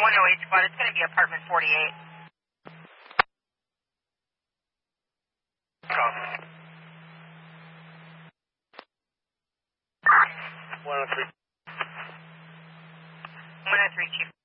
108 squad, it's going to be apartment 48. Copy. 103. 103, Chief.